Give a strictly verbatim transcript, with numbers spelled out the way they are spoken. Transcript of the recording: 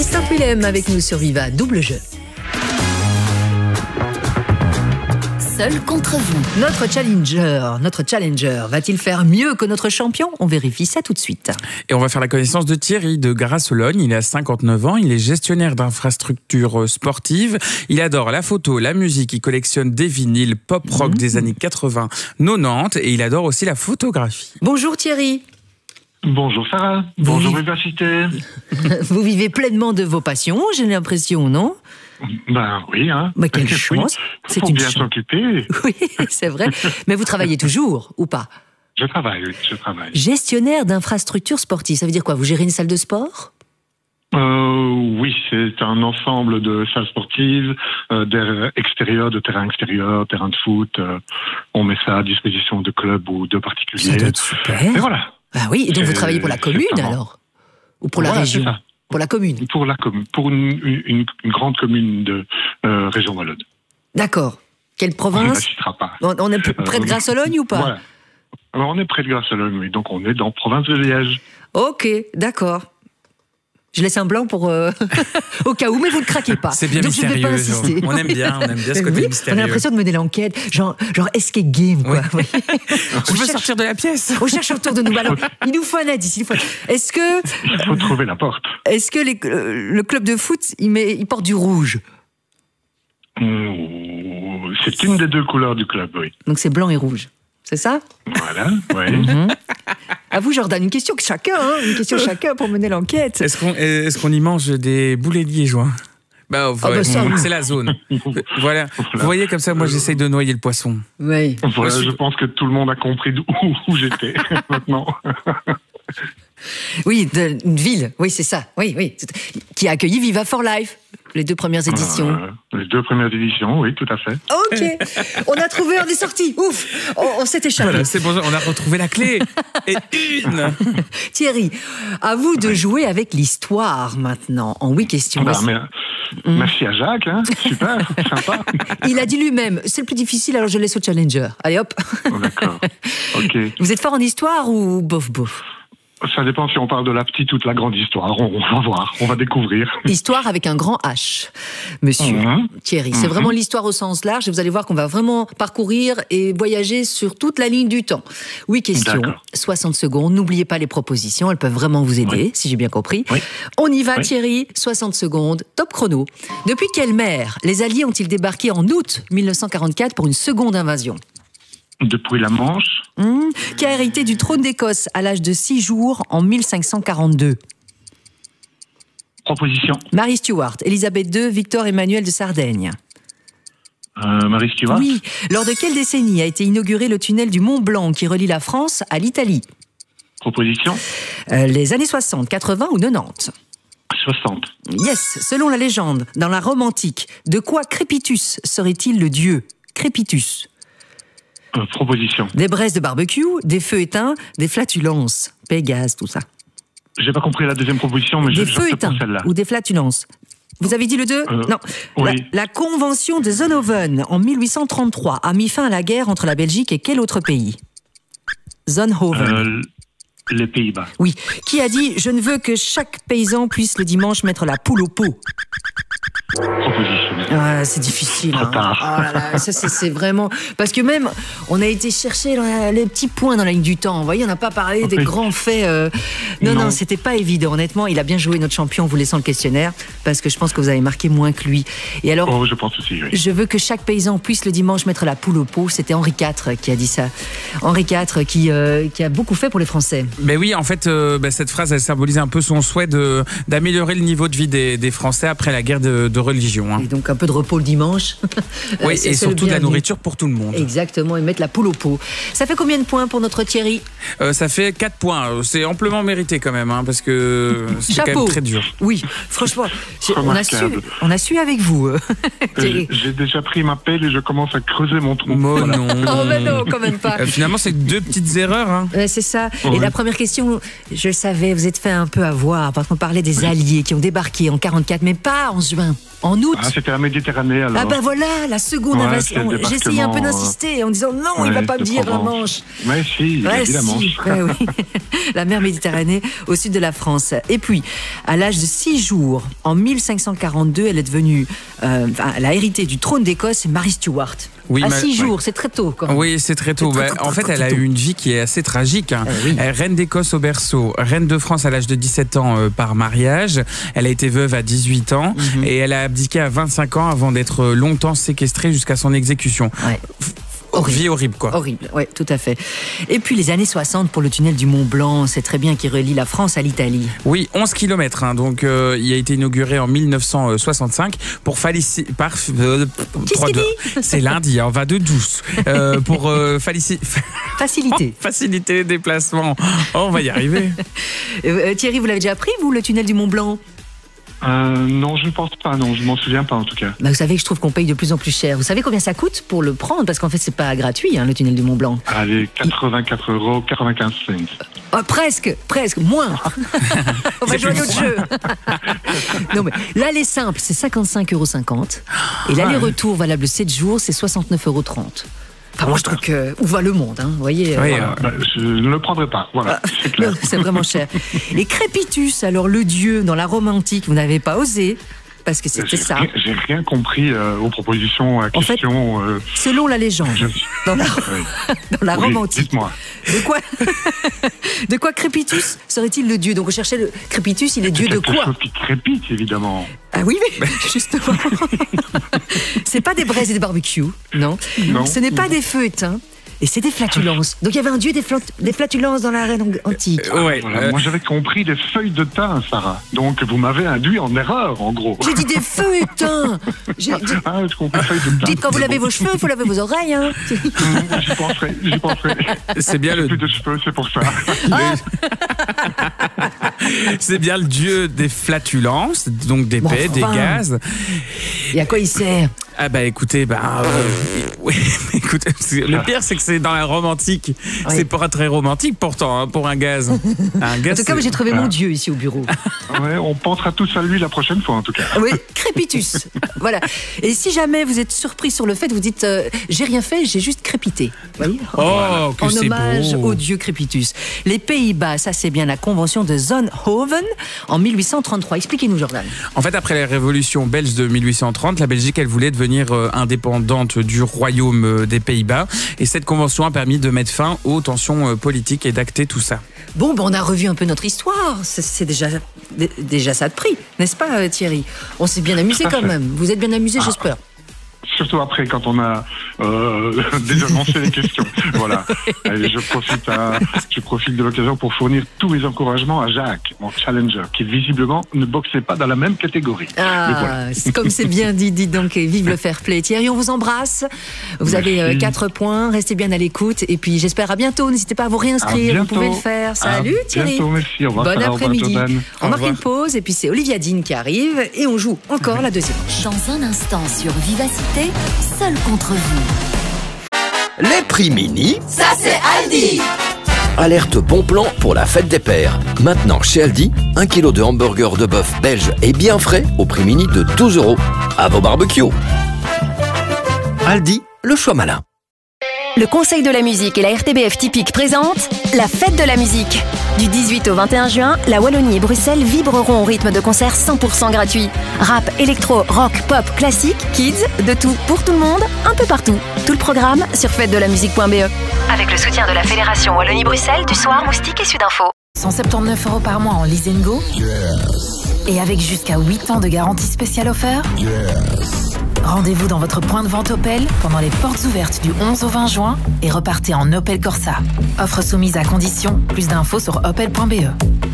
Christophe Willem avec nous sur Viva, double jeu. Seul contre vous. Notre challenger, notre challenger, va-t-il faire mieux que notre champion? On vérifie ça tout de suite. Et on va faire la connaissance de Thierry de Grasologne. Il a cinquante-neuf ans, il est gestionnaire d'infrastructures sportives. Il adore la photo, la musique, il collectionne des vinyles pop-rock mmh. des années quatre-vingts, quatre-vingt-dix et il adore aussi la photographie. Bonjour Thierry. Bonjour Sarah, vous bonjour vivez... Université. Vous vivez pleinement de vos passions, j'ai l'impression, non? Ben oui, hein. Mais quelle chance. Il faut bien s'occuper. Oui, c'est vrai. Mais vous travaillez toujours, ou pas? Je travaille, oui, je travaille. Gestionnaire d'infrastructures sportives, ça veut dire quoi? Vous gérez une salle de sport? Euh, oui, c'est un ensemble de salles sportives, euh, d'air extérieur, de terrain extérieur, terrain de foot. Euh, on met ça à disposition de clubs ou de particuliers. Ça doit être super. Et voilà. Ah oui, et donc vous travaillez pour la commune alors? Ou pour la voilà, région? C'est ça. Pour la commune? Pour la commune, pour une, une, une grande commune de euh, région Wallonne. D'accord. Quelle province? On ne pas. On est près de Grasologne euh, ou pas? Voilà. Alors, on est près de Grasologne, oui. Donc on est dans la province de Liège. Ok, d'accord. Je laisse un blanc pour euh, au cas où, mais vous ne craquez pas. C'est bien donc mystérieux. Je ne vais pas insister. On aime bien, on aime bien ce côté oui, mystérieux. On a l'impression de mener l'enquête, genre, genre escape game, quoi. Oui. on Je veux cherche, sortir de la pièce. On cherche autour de nous. Alors, il nous faut un indice. Il faut... Est-ce que il faut trouver la porte. Est-ce que les, le club de foot, il, met, il porte du rouge? mmh, C'est une des deux couleurs du club, oui. Donc c'est blanc et rouge. C'est ça? Voilà, oui. Mm-hmm. À vous, Jordan, une question que chacun, hein, une question chacun pour mener l'enquête. Est-ce qu'on est-ce qu'on y mange des boulets liégeois? Bah, ouais, oh bah ça, c'est la zone. Voilà. voilà. Vous voyez, comme ça, moi, j'essaye de noyer le poisson. Oui. Voilà, je... je pense que tout le monde a compris où, où j'étais maintenant. Oui, de, une ville, oui, c'est ça. Oui, oui. Qui a accueilli Viva for Life, les deux premières éditions. Euh, les deux premières éditions, oui, tout à fait. Ok, on a trouvé, on est sorti. Ouf, on, on s'est échappé. Voilà, c'est bon, on a retrouvé la clé. Et une. Thierry, à vous de jouer avec l'histoire maintenant, en huit questions. Bah, mais, mmh. Merci à Jacques, hein. Super, sympa. Il a dit lui-même, c'est le plus difficile, alors je laisse au challenger. Allez hop. Oh, d'accord, ok. Vous êtes fort en histoire ou bof bof? Ça dépend si on parle de la petite ou de la grande histoire. On, on va voir, on va découvrir. Histoire avec un grand H, monsieur mmh. Thierry. C'est mmh. vraiment l'histoire au sens large. Et vous allez voir qu'on va vraiment parcourir et voyager sur toute la ligne du temps. Oui, question, soixante secondes. N'oubliez pas les propositions, elles peuvent vraiment vous aider, oui. si j'ai bien compris. Oui. On y va, oui. Thierry, soixante secondes, top chrono. Depuis quelle mer les Alliés ont-ils débarqué en août mille neuf cent quarante-quatre pour une seconde invasion? Depuis la Manche. Mmh. Qui a hérité du trône d'Écosse à l'âge de six jours en mille cinq cent quarante-deux? Proposition. Marie Stuart, Élisabeth deux, Victor Emmanuel de Sardaigne. Euh, Marie Stuart. Oui. Lors de quelle décennie a été inauguré le tunnel du Mont Blanc qui relie la France à l'Italie? Proposition. Euh, les années soixante, quatre-vingts ou quatre-vingt-dix? soixante. Yes. Selon la légende, dans la Rome antique, de quoi Crépitus serait-il le dieu? Crépitus. Euh, proposition. Des braises de barbecue, des feux éteints, des flatulences. Pégase, tout ça. J'ai pas compris la deuxième proposition, mais des je feux éteints ou des flatulences. Vous avez dit le deux? euh, Non. Oui. La, la convention de Zonhoven en mille huit cent trente-trois a mis fin à la guerre entre la Belgique et quel autre pays? Zonhoven. Euh, les Pays-Bas. Oui. Qui a dit « Je ne veux que chaque paysan puisse le dimanche mettre la poule au pot ». Proposition. Ah, c'est difficile. Trop hein. tard. Oh là là, ça c'est, c'est vraiment... Parce que même, on a été chercher la, les petits points dans la ligne du temps. Vous voyez, on n'a pas parlé des grands faits. Euh... Non, non, non, c'était pas évident. Honnêtement, il a bien joué notre champion en vous laissant le questionnaire, parce que je pense que vous avez marqué moins que lui. Et alors, oh, je pense aussi, oui. Je veux que chaque paysan puisse le dimanche mettre la poule au pot. C'était Henri quatre qui a dit ça. Henri quatre qui, euh, qui a beaucoup fait pour les Français. Mais oui, en fait, euh, bah, cette phrase, elle symbolise un peu son souhait de, d'améliorer le niveau de vie des, des Français après la guerre de, de religion. Hein. Et donc un peu de repos le dimanche. Oui, et surtout de la nourriture pour tout le monde. Exactement, et mettre la poule au pot. Ça fait combien de points pour notre Thierry? euh, Ça fait quatre points. C'est amplement mérité quand même, hein, parce que c'est quand même très dur. Oui, franchement, on a, su, on a su avec vous. J'ai, j'ai déjà pris ma pelle et je commence à creuser mon trou. Oh voilà. non. Oh ben non, quand même pas. Euh, finalement, c'est deux petites erreurs. Hein. Ouais, c'est ça. Ouais. Et la première question, je le savais, vous êtes fait un peu avoir, parce qu'on parlait des Alliés qui ont débarqué en quarante-quatre, mais pas en juin. En août. Ah, c'était la Méditerranée alors. Ah ben voilà, la seconde ouais, invasion. J'ai essayé un peu d'insister en disant non, ouais, il va pas me dire la Manche. Mais si, il ouais, a dit la si. Manche. Ouais, oui. La mer Méditerranée au sud de la France. Et puis, à l'âge de six jours, en mille cinq cent quarante-deux, elle est devenue, euh, elle a hérité du trône d'Écosse, Marie Stuart. Oui, à ma... six jours, ouais. c'est très tôt quand même. Oui, c'est très tôt. Très, bah, très, en fait, elle a eu une vie qui est assez tragique. Hein. Euh, oui. Reine d'Écosse au berceau, reine de France à l'âge de dix-sept ans euh, par mariage. Elle a été veuve à dix-huit ans mm-hmm. et elle a abdiqué à vingt-cinq ans avant d'être longtemps séquestrée jusqu'à son exécution. Ouais. Horrible. Vie horrible, quoi. Horrible, oui, tout à fait. Et puis les années soixante pour le tunnel du Mont Blanc, c'est très bien, qui relie la France à l'Italie. Oui, onze kilomètres. Hein, donc, euh, il a été inauguré en mille neuf cent soixante-cinq pour féliciter. Par, euh, c'est lundi, hein, on va de douce. Euh, pour euh, félici... Faciliter. Oh, faciliter les déplacements. Oh, on va y arriver. euh, Thierry, vous l'avez déjà pris, vous, le tunnel du Mont Blanc ? Euh, non, je ne pense pas, non, je m'en souviens pas en tout cas. Bah, vous savez que je trouve qu'on paye de plus en plus cher. Vous savez combien ça coûte pour le prendre? Parce qu'en fait, c'est pas gratuit, hein, le tunnel du Mont Blanc. Allez, quatre-vingt-quatre euros, quatre-vingt-quinze cents. Oh, presque, presque, moins. On va jouer à notre jeu. Non, mais l'aller simple, c'est cinquante-cinq euros cinquante. Et l'aller-retour valable sept jours, c'est soixante-neuf euros trente. Enfin, moi, je trouve que où va le monde, hein, vous voyez. Oui, voilà. bah, je ne le prendrai pas, voilà, c'est clair. C'est vraiment cher. Et Crépitus, alors le dieu dans la Rome antique, vous n'avez pas osé, parce que c'était ça. Rien, j'ai rien compris euh, aux propositions, à questions. En fait, euh... selon la légende, je... dans la, oui. dans la oui, Rome antique. Dites-moi. De quoi, de quoi Crépitus serait-il le dieu? Donc on cherchait le Crépitus, il est dieu de quoi? Quelque chose qui crépite, évidemment. Ah oui, mais justement. C'est pas des braises et des barbecues, non. non. Ce n'est pas des feux éteints. Et c'est des flatulences. Donc il y avait un dieu des, flat... des flatulences dans la reine antique. Euh, ouais, voilà. euh... Moi j'avais compris des feuilles de thym, Sarah. Donc vous m'avez induit en erreur, en gros. J'ai dit des feux éteints. J'ai dit... Ah, je comprends feuilles de thym. Dites quand vous lavez vos cheveux, il faut laver vos oreilles. Hein. J'y penserai, j'y penserai. C'est bien le. Plus de cheveux, c'est pour ça. Ah. C'est bien le dieu des flatulences, donc des paix, bon, enfin. des gaz. Et à quoi il sert? Ah bah écoutez, bah euh, oui, écoutez, le pire c'est que c'est dans la Rome antique. Oui. C'est pas très romantique pourtant hein, pour un gaz. Un gaz. En tout cas, j'ai trouvé ah. mon dieu ici au bureau. Ouais, on pensera tous à lui la prochaine fois en tout cas. Oui, Crépitus. Voilà. Et si jamais vous êtes surpris sur le fait, vous dites euh, j'ai rien fait, j'ai juste crépité. Vous voyez? Oh, que en c'est hommage beau. au dieu Crépitus. Les Pays-Bas, ça c'est bien la convention de Zonhoven en mille huit cent trente-trois. Expliquez-nous, Jordan. En fait, après la révolution belge de mille huit cent trente, la Belgique elle voulait devenir indépendante du royaume des Pays-Bas et cette convention a permis de mettre fin aux tensions politiques et d'acter tout ça. Bon, ben on a revu un peu notre histoire, c'est, c'est déjà, déjà ça de prix, n'est-ce pas Thierry? On s'est bien amusé quand même, vous êtes bien amusé ah. j'espère. Surtout après, quand on a euh, déjà lancé les questions. Voilà. Et je profite, à, je profite de l'occasion pour fournir tous mes encouragements à Jacques, mon challenger, qui visiblement ne boxait pas dans la même catégorie. Ah, voilà. C'est comme c'est bien dit, dites donc, et vive le fair play. Thierry, on vous embrasse. Vous Merci. avez euh, quatre points, restez bien à l'écoute. Et puis j'espère à bientôt. N'hésitez pas à vous réinscrire, vous pouvez le faire. Salut à Thierry. Bientôt, merci. Au revoir. Bon après-midi. On marque une pause et puis c'est Olivia Dean qui arrive et on joue encore la deuxième. Dans un instant sur Vivacité, seul contre vous. Les prix mini, ça c'est Aldi. Alerte bon plan pour la fête des pères. Maintenant chez Aldi, un kilo de hamburger de bœuf belge et bien frais au prix mini de douze euros. À vos barbecues. Aldi, le choix malin. Le Conseil de la musique et la R T B F Typique présentent la fête de la musique. Du dix-huit au vingt et un juin, la Wallonie et Bruxelles vibreront au rythme de concerts cent pour cent gratuits. Rap, électro, rock, pop, classique, kids, de tout pour tout le monde, un peu partout. Tout le programme sur fête de la musique point b e. Avec le soutien de la Fédération Wallonie-Bruxelles, du Soir, Moustique et Sudinfo. cent soixante-dix-neuf euros par mois en lease and go. Yes. Et avec jusqu'à huit ans de garantie spéciale offerte. Yes. Rendez-vous dans votre point de vente Opel pendant les portes ouvertes du onze au vingt juin et repartez en Opel Corsa. Offre soumise à condition. Plus d'infos sur opel point b e.